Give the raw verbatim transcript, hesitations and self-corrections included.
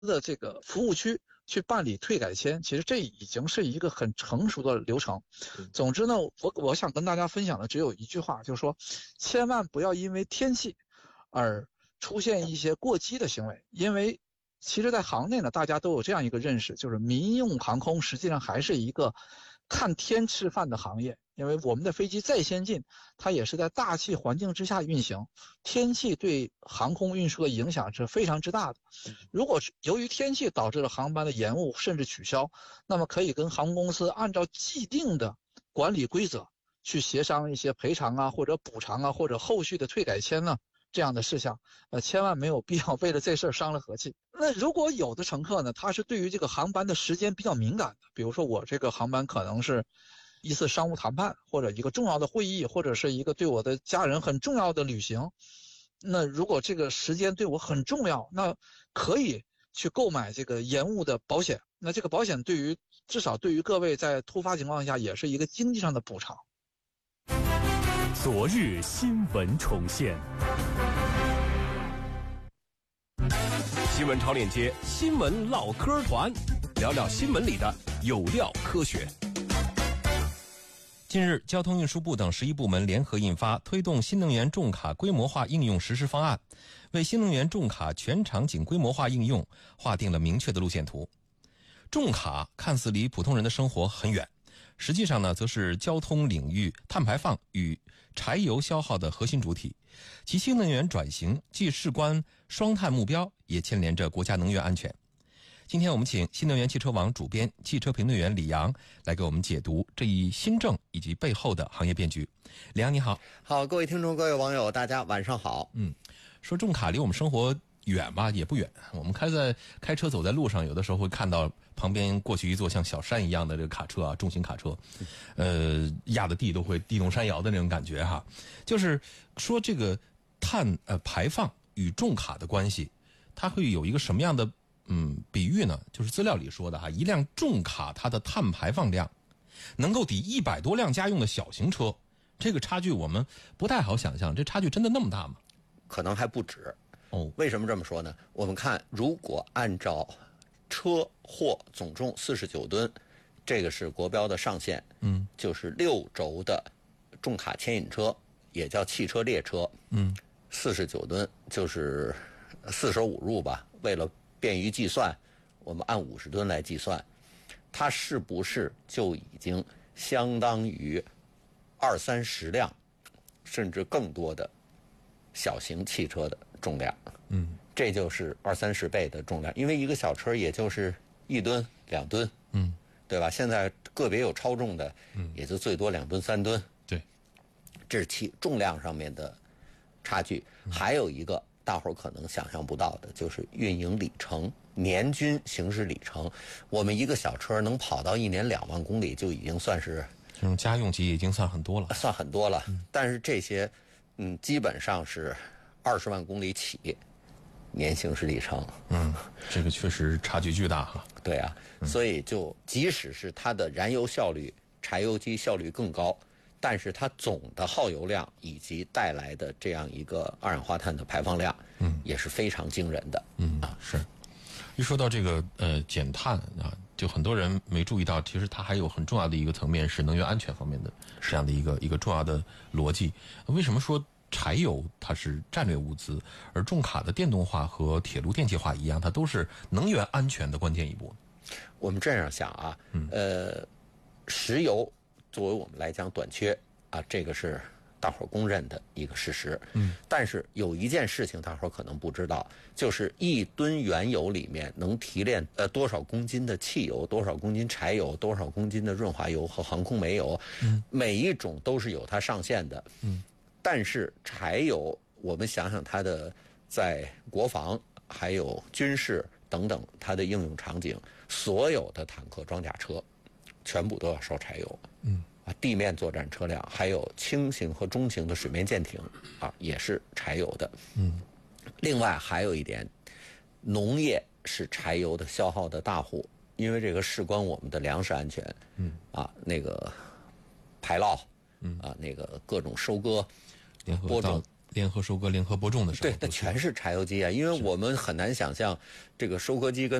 的这个服务区去办理退改签，其实这已经是一个很成熟的流程。总之呢，我我想跟大家分享的只有一句话，就是说，千万不要因为天气而出现一些过激的行为，因为其实在行内呢，大家都有这样一个认识，就是民用航空实际上还是一个看天吃饭的行业。因为我们的飞机再先进，它也是在大气环境之下运行，天气对航空运输的影响是非常之大的。如果由于天气导致了航班的延误甚至取消，那么可以跟航空公司按照既定的管理规则去协商一些赔偿啊，或者补偿啊，或者后续的退改签呢、啊、这样的事项，呃，千万没有必要为了这事儿伤了和气。那如果有的乘客呢，他是对于这个航班的时间比较敏感的，比如说我这个航班可能是一次商务谈判，或者一个重要的会议，或者是一个对我的家人很重要的旅行，那如果这个时间对我很重要，那可以去购买这个延误的保险。那这个保险对于至少对于各位在突发情况下也是一个经济上的补偿。 昨日新闻重现， 新闻超链接，新闻唠嗑团，聊聊新闻里的有料科学。 近日，交通运输部等十一部门联合印发《推动新能源重卡规模化应用实施方案》，为新能源重卡全场景规模化应用划定了明确的路线图。重卡看似离普通人的生活很远，实际上呢，则是交通领域碳排放与柴油消耗的核心主体。其新能源转型既事关双碳目标，也牵连着国家能源安全。今天我们请新能源汽车网主编、汽车评论员李阳来给我们解读这一新政以及背后的行业变局。李阳你好。 好，各位听众各位网友大家晚上好。 嗯，说重卡离我们生活远吧也不远，我们开在开车走在路上，有的时候会看到旁边过去一座像小山一样的这个卡车啊，重型卡车，呃，压的地都会地动山摇的那种感觉哈。就是说这个碳呃排放与重卡的关系，它会有一个什么样的嗯比喻呢？就是资料里说的哈，一辆重卡它的碳排放量能够抵一百多辆家用的小型车，这个差距我们不太好想象，这差距真的那么大吗？ 可能还不止。 哦， 为什么这么说呢？我们看，如果按照车货总重四十九吨，这个是国标的上限，嗯，就是六轴的重卡牵引车，也叫汽车列车，嗯，四十九吨就是四舍五入吧。为了便于计算，我们按五十吨来计算，它是不是就已经相当于二三十辆，甚至更多的小型汽车的重量？嗯，这就是二三十倍的重量，因为一个小车也就是一吨、两吨，嗯，对吧？现在个别有超重的，嗯，也就最多两吨、三吨。 对， 这是其重量上面的差距。嗯、还有一个大伙儿可能想象不到的，就是运营里程、年均行驶里程。我们一个小车能跑到一年两万公里，就已经算是这种家用级已经算很多了， 算很多了。嗯、但是这些，嗯，基本上是二十万公里起。年行驶里程， 嗯，这个确实差距巨大哈。 对啊，嗯、所以就即使是它的燃油效率、柴油机效率更高，但是它总的耗油量以及带来的这样一个二氧化碳的排放量，嗯，也是非常惊人的。 嗯啊，是。一说到这个呃减碳啊，就很多人没注意到，其实它还有很重要的一个层面是能源安全方面的这样的一个一个重要的逻辑。为什么说柴油它是战略物资，而重卡的电动化和铁路电气化一样，它都是能源安全的关键一步？ 我们这样想啊，嗯、呃，石油作为我们来讲短缺啊，这个是大伙儿公认的一个事实。嗯，但是有一件事情大伙儿可能不知道，就是一吨原油里面能提炼呃多少公斤的汽油，多少公斤柴油，多少公斤的润滑油和航空煤油，嗯，每一种都是有它上限的。嗯。但是柴油，我们想想它的在国防还有军事等等它的应用场景，所有的坦克、装甲车全部都要烧柴油。嗯，啊，地面作战车辆还有轻型和中型的水面舰艇啊，也是柴油的。嗯，另外还有一点，农业是柴油的消耗的大户，因为这个事关我们的粮食安全。嗯，啊，那个排涝，嗯啊，那个各种收割。 联合到联合收割、联合播种的时候， 对，那全是柴油机啊，因为我们很难想象这个收割机跟